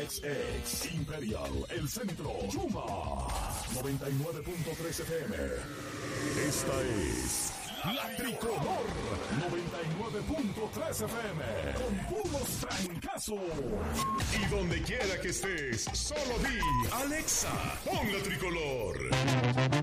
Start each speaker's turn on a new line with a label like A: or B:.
A: Ex Imperial, El Centro, Yuma, 99.3 FM. Esta es La Tricolor, 99.3 FM, con puros trancazos. Y donde quiera que estés, solo di, Alexa, pon La Tricolor.